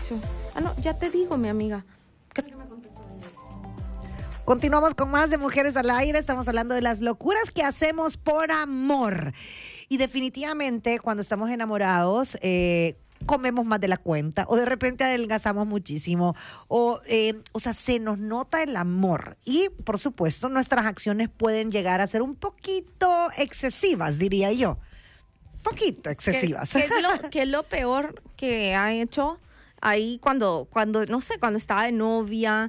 eso. Ah, no, ya te digo, mi amiga. Creo que me contestó. Continuamos con más de Mujeres al Aire. Estamos hablando de las locuras que hacemos por amor. Y definitivamente, cuando estamos enamorados, comemos más de la cuenta, o de repente adelgazamos muchísimo, o sea, se nos nota el amor. Y, por supuesto, nuestras acciones pueden llegar a ser un poquito excesivas, diría yo. Poquito excesivas. ¿Qué es lo peor que ha hecho ahí cuando no sé, cuando estaba de novia,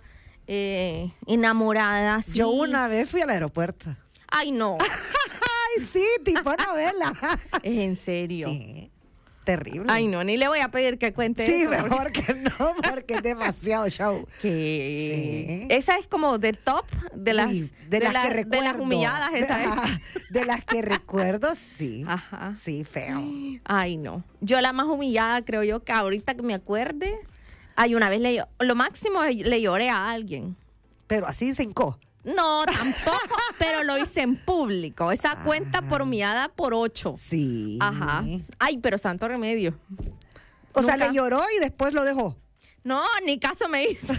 enamorada? Sí. Yo una vez fui al aeropuerto. Ay, no. Ay, sí, tipo novela. ¿Es en serio? Sí. Terrible. Ay, no, ni le voy a pedir que cuente sí, eso. Mejor que no, porque es demasiado show. Sí. Sí. Esa es como del top de las, Uy, de las que recuerdo. De las humilladas, esa es. De las que recuerdo, sí. Ajá. Sí, feo. Ay, no. Yo la más humillada, creo yo, que ahorita que me acuerde, una vez lo máximo le lloré a alguien. Pero así se hincó. No, tampoco, pero lo hice en público. Esa cuenta por humillada por 8. Sí. Ajá. Ay, pero santo remedio. O sea, le lloró y después lo dejó. No, ni caso me hizo.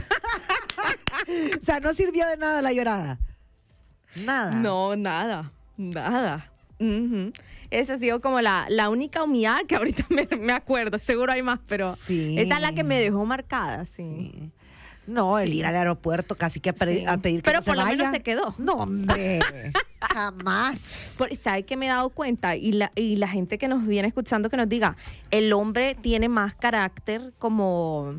O sea, no sirvió de nada la llorada. Nada. No, nada. Uh-huh. Esa ha sido como la única humillada que ahorita me acuerdo. Seguro hay más, pero sí. Esa es la que me dejó marcada, sí. No, el ir al aeropuerto casi que a pedir que pero no se por lo vaya. menos se quedó. No, hombre, jamás. ¿Sabe qué me he dado cuenta? Y la gente que nos viene escuchando que nos diga, el hombre tiene más carácter como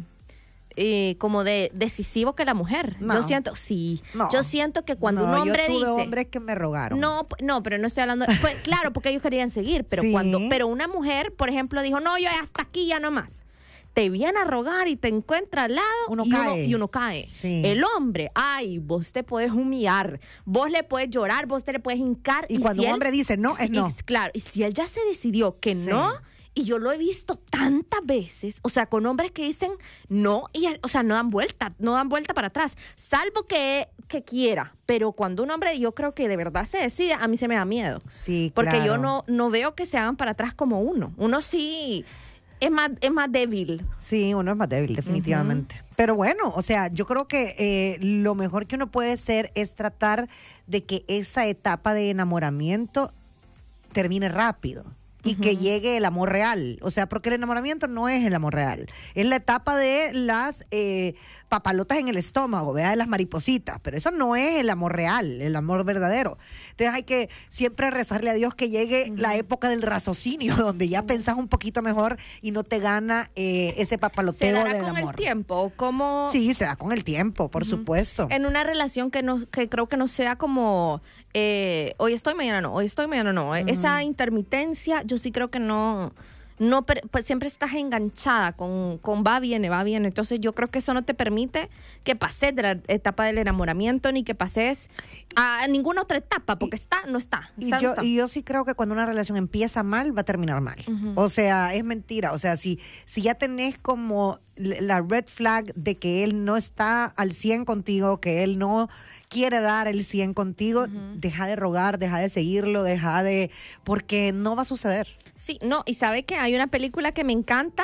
de decisivo que la mujer. No. Yo siento, yo siento que cuando un hombre yo tuve dice... hombres que me rogaron. No, pero no estoy hablando... Pues, claro, porque ellos querían seguir, pero sí. pero una mujer, por ejemplo, dijo, no, yo hasta aquí ya no más. Te viene a rogar y te encuentra al lado y uno cae. Sí. El hombre, vos te puedes humillar, vos le puedes llorar, vos te le puedes hincar. Y cuando un hombre dice no, es no. Claro, y si él ya se decidió que no, y yo lo he visto tantas veces, o sea, con hombres que dicen no, o sea, no dan vuelta para atrás, salvo que quiera. Pero cuando un hombre, yo creo que de verdad se decide, a mí se me da miedo. Sí, porque claro. yo no veo que se hagan para atrás como uno. Uno sí... Es más débil. Sí, uno es más débil, definitivamente. Uh-huh. Pero bueno, o sea, yo creo que lo mejor que uno puede hacer es tratar de que esa etapa de enamoramiento termine rápido. Y que llegue el amor real. O sea, porque el enamoramiento no es el amor real. Es la etapa de las papalotas en el estómago, ¿verdad? De las maripositas. Pero eso no es el amor real, el amor verdadero. Entonces hay que siempre rezarle a Dios que llegue la época del raciocinio, donde ya pensás un poquito mejor y no te gana ese papaloteo del amor. ¿Se da con el tiempo? ¿Cómo? Sí, se da con el tiempo, por supuesto. En una relación que creo que no sea como... hoy estoy, mañana no, Esa intermitencia, yo sí creo que no pues siempre estás enganchada con va, viene. Entonces yo creo que eso no te permite que pases de la etapa del enamoramiento ni que pases a ninguna otra etapa, porque no está. Y yo sí creo que cuando una relación empieza mal, va a terminar mal. Uh-huh. O sea, es mentira. O sea, si ya tenés como la red flag de que él no está al 100 contigo, que él no quiere dar el 100 contigo, deja de rogar, deja de seguirlo, porque no va a suceder. Sí, no, y sabe que hay una película que me encanta,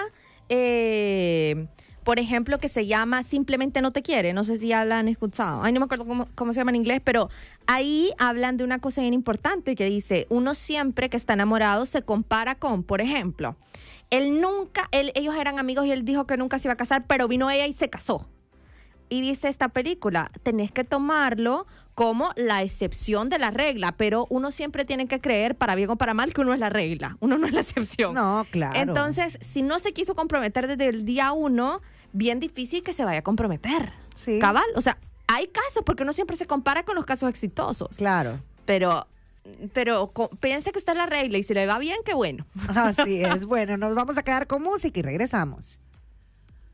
por ejemplo, que se llama Simplemente no te quiere. No sé si ya la han escuchado. Ay, no me acuerdo cómo se llama en inglés, pero ahí hablan de una cosa bien importante que dice, uno siempre que está enamorado se compara con, por ejemplo, ellos eran amigos y él dijo que nunca se iba a casar, pero vino ella y se casó. Y dice esta película, tenés que tomarlo como la excepción de la regla, pero uno siempre tiene que creer, para bien o para mal, que uno es la regla, uno no es la excepción. No, claro. Entonces, si no se quiso comprometer desde el día 1, bien difícil que se vaya a comprometer. Sí. Cabal, o sea, hay casos, porque uno siempre se compara con los casos exitosos. Claro. Pero piense que usted es la regla y si le va bien, qué bueno. Así es. Bueno, nos vamos a quedar con música y regresamos.